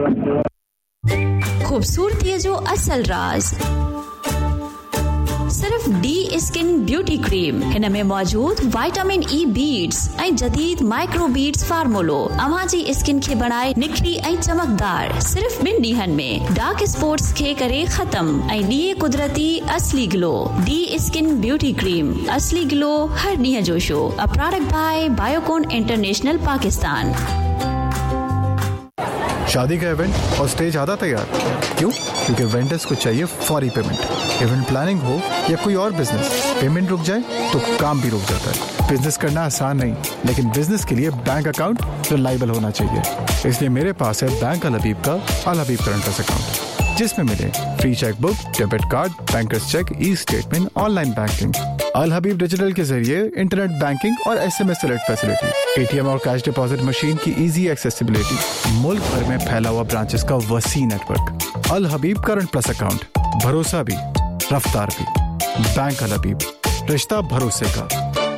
खूबसूरती जो असल राज सिर्फ डी स्किन ब्यूटी क्रीम हिन में मौजूद विटामिन ई बीड्स ऐं जदीद माइक्रो बीड्स फार्मूलो अव्हां जी स्किन खे बनाए निखरी ऐं चमकदार सिर्फ 2 ॾींहनि में डार्क स्पॉट्स खे करे खत्म ऐं ॾिए कुदरती असली glow. D skin beauty cream असली ग्लो हर ॾींहं जो show a product bye Biocon international Pakistan. शादी का इवेंट और स्टेज आधा तैयार। क्यों? क्योंकि वेंडर्स को चाहिए फौरी पेमेंट। इवेंट प्लानिंग हो या कोई और बिजनेस, पेमेंट रुक जाए तो काम भी रुक जाता है। बिजनेस करना आसान नहीं, लेकिन बिजनेस के लिए बैंक अकाउंट रिलायबल होना चाहिए। इसलिए मेरे पास है बैंक अल हबीब का अल हबीब करंट अकाउंट, जिसमें मिले free cheque book, debit card, bankers check, e statement, online banking. अल हबीब डिजिटल के जरिए इंटरनेट बैंकिंग और SMS अलर्ट फैसिलिटी, ATM और कैश डिपॉजिट मशीन की इजी एक्सेसिबिलिटी, मुल्क भर में फैला हुआ ब्रांचेस का वसी नेटवर्क। अल हबीब करंट प्लस अकाउंट, भरोसा भी रफ्तार भी। बैंक अल हबीब, रिश्ता भरोसे का।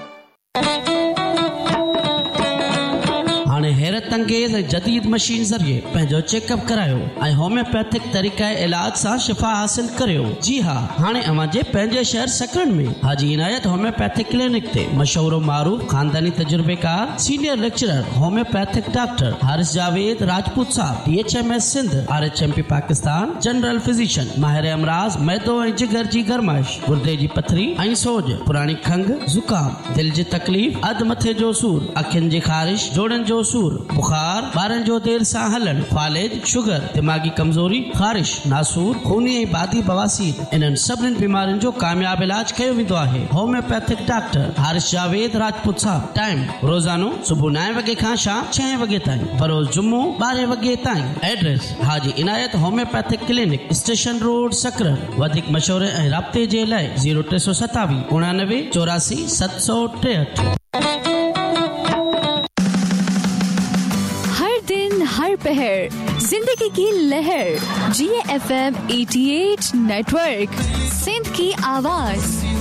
हाणे हैरत अंगेज जदीद मशीन जरिए पंहिंजो चेकअप करायो ऐं होम्योपैथिक तरीक़े इलाज सां शिफ़ा हासिल करियो। जी हाँ, हाणे अव्हां जे पंहिंजे शहर सकरन में हाजी इनायत होम्योपैथिक क्लिनिक ते मशहूर मारूफ खानदानी तजुर्बेकार senior lecturer homeopathic doctor Haris Javed Rajput साहब DHMS Sindh RHMP Pakistan general physician माहिर अमराज मैदो ऐं जिगर जी गरमाइश, गुर्दे जी पथरी ऐं सोज, पुरानी खंघ ज़ुकाम, दिल जी तकलीफ़, अध मथे जो सूर, अखियुनि जी ख़ारिश, जोड़नि जो सूर, बुखार, ॿारनि जो देर सां हलण, फालिज, शुगर, दिमागी कमजोरी, ख़ारिश, नासूर, खूनी ऐं बादी बवासीर, इन्हनि सभिनी बीमारियुनि जो कामयाब इलाज कयो वेंदो आहे। होम्योपैथिक डॉक्टर हारिस जावेद राजपूत साहब। टाइम रोज़ानो सुबुह 9 वगे खां शाम 6 वगे ताईं, बरोज़ जुम्मो 12 वगे ताईं। एड्रेस हाजी इनायत होम्योपैथिक क्लिनिक, स्टेशन रोड सकरन। वधीक मशवरे ऐं राब्ते जे लाइ 0327 89 84 763। हर पहर जिंदगी की लहर GFM 88 नेटवर्क, सिंध की आवाज।